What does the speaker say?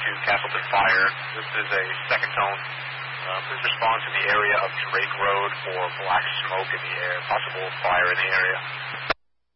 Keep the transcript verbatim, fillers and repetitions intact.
to Castleton Fire. This is a second tone. Uh, please respond to the area of Drake Road for black smoke in the air, possible fire in the area.